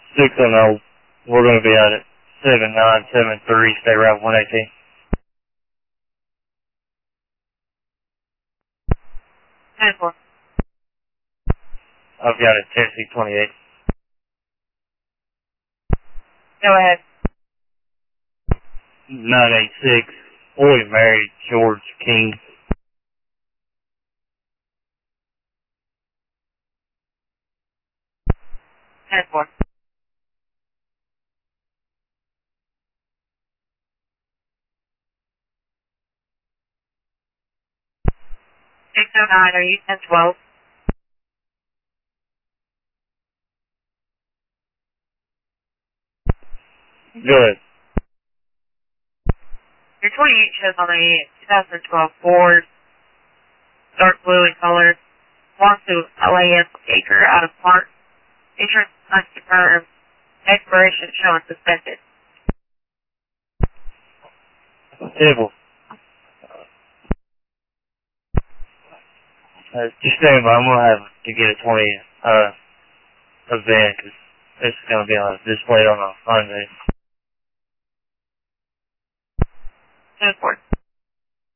610. We're going to be out at 7973 State Route 118. 10-4. I've got it, Tennessee 28. Go ahead. 986. Boy married George King. Ten four. Are you 1012? Good. Your 28 shows on a 2012 Ford, dark blue in color, belongs to LAS Acre out of Park. Insurance unconfirmed. Expiration shown suspended. Simple. Just stand by. I'm going to have to get a 20 event because this is going to be on display on a Monday. 10-4.